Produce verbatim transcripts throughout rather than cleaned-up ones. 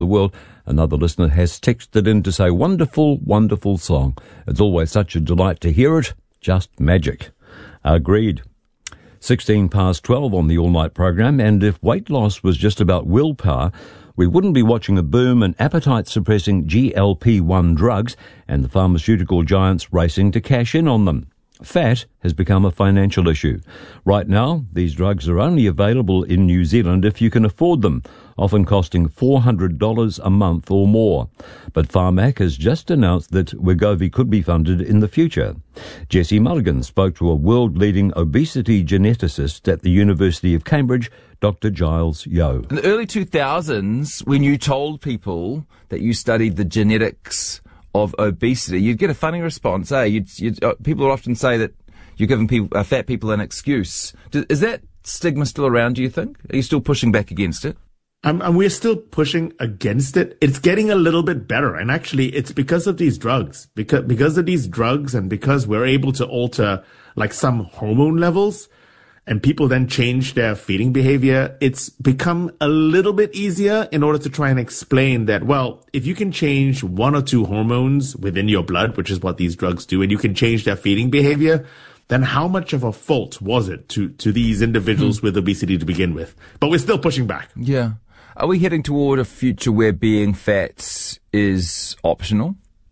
world. Another listener has texted in to say, wonderful, wonderful song. It's always such a delight to hear it. Just magic. Agreed. sixteen past twelve on the all-night program, and if weight loss was just about willpower, we wouldn't be watching a boom in appetite-suppressing G L P one drugs and the pharmaceutical giants racing to cash in on them. Fat has become a financial issue. Right now, these drugs are only available in New Zealand if you can afford them, often costing four hundred dollars a month or more. But Pharmac has just announced that Wegovy could be funded in the future. Jesse Mulligan spoke to a world-leading obesity geneticist at the University of Cambridge, Doctor Giles Yeo. In the early two thousands, when you told people that you studied the genetics of obesity, you'd get a funny response. Eh? You'd, you'd, uh, people would often say that you're giving people, uh, fat people an excuse. Do, is that stigma still around, do you think? Are you still pushing back against it? Um, and we're still pushing against it. It's getting a little bit better. And actually, it's because of these drugs. Because, because of these drugs and because we're able to alter like some hormone levels, and people then change their feeding behavior, it's become a little bit easier in order to try and explain that, well, if you can change one or two hormones within your blood, which is what these drugs do, and you can change their feeding behavior, then how much of a fault was it to, to these individuals hmm. with obesity to begin with? But we're still pushing back. Yeah. Are we heading toward a future where being fat is optional?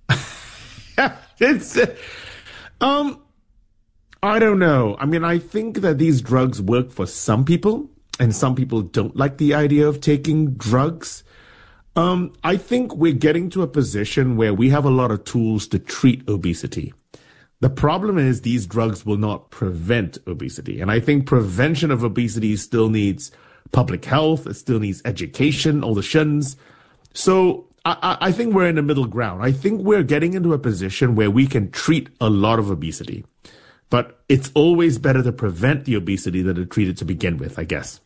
it's, uh, um, I don't know. I mean, I think that these drugs work for some people, and some people don't like the idea of taking drugs. Um, I think we're getting to a position where we have a lot of tools to treat obesity. The problem is these drugs will not prevent obesity. And I think prevention of obesity still needs public health. It still needs education, all the shuns. So I, I think we're in the middle ground. I think we're getting into a position where we can treat a lot of obesity. But it's always better to prevent the obesity than to treat it to begin with, I guess.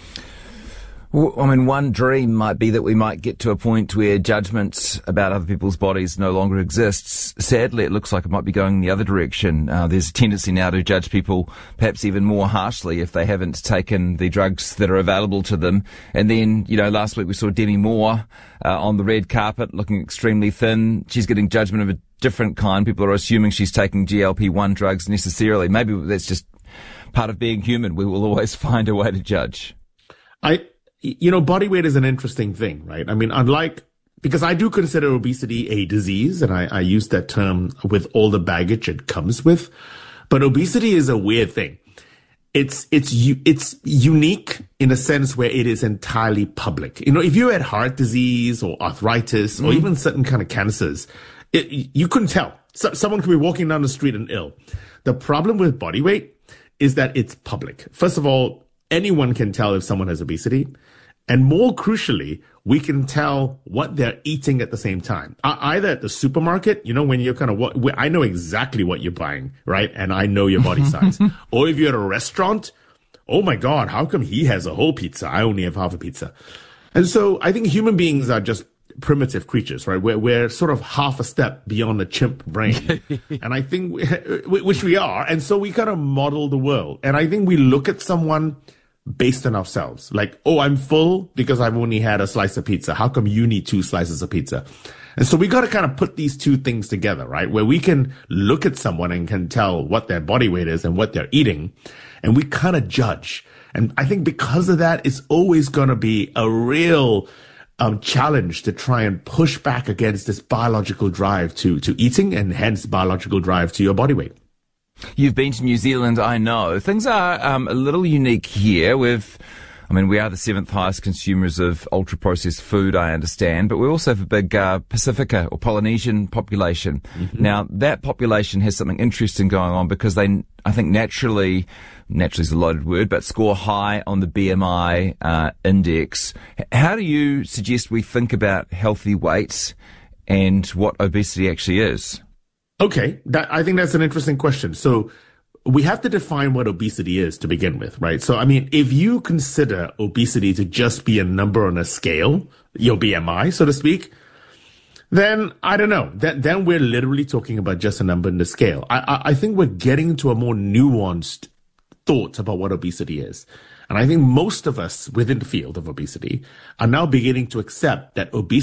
Well, I mean, one dream might be that we might get to a point where judgment about other people's bodies no longer exists. Sadly, it looks like it might be going the other direction. Uh, there's a tendency now to judge people perhaps even more harshly if they haven't taken the drugs that are available to them. And then, you know, last week we saw Demi Moore uh, on the red carpet looking extremely thin. She's getting judgment of a different kind. People are assuming she's taking G L P one drugs necessarily. Maybe that's just part of being human. We will always find a way to judge. I... You know, body weight is an interesting thing, right? I mean, unlike, because I do consider obesity a disease, and I, I use that term with all the baggage it comes with, but obesity is a weird thing. It's, it's, it's unique in a sense where it is entirely public. You know, if you had heart disease or arthritis or mm. even certain kind of cancers, it, you couldn't tell. So, someone could be walking down the street and ill. The problem with body weight is that it's public. First of all, anyone can tell if someone has obesity. And more crucially, we can tell what they're eating at the same time. Either at the supermarket, you know, when you're kind of, what, I know exactly what you're buying, right? And I know your body size. Or if you're at a restaurant, oh my God, how come he has a whole pizza? I only have half a pizza. And so I think human beings are just primitive creatures, right? We're, we're sort of half a step beyond the chimp brain. And I think, we, which we are. And so we kind of model the world. And I think we look at someone based on ourselves. Like, oh, I'm full because I've only had a slice of pizza. How come you need two slices of pizza? And so we got to kind of put these two things together, right? Where we can look at someone and can tell what their body weight is and what they're eating. And we kind of judge. And I think because of that, it's always going to be a real um, challenge to try and push back against this biological drive to, to eating and hence biological drive to your body weight. You've been to New Zealand, I know. Things are um, a little unique here. We've, I mean, we are the seventh highest consumers of ultra-processed food, I understand, but we also have a big uh, Pacifica or Polynesian population. Mm-hmm. Now, that population has something interesting going on because they, I think, naturally, naturally is a loaded word, but score high on the B M I uh, index. How do you suggest we think about healthy weight and what obesity actually is? Okay, that, I think that's an interesting question. So we have to define what obesity is to begin with, right? So, I mean, if you consider obesity to just be a number on a scale, your B M I, so to speak, then I don't know. Then, then we're literally talking about just a number in the scale. I, I, I think we're getting to a more nuanced thought about what obesity is. And I think most of us within the field of obesity are now beginning to accept that obesity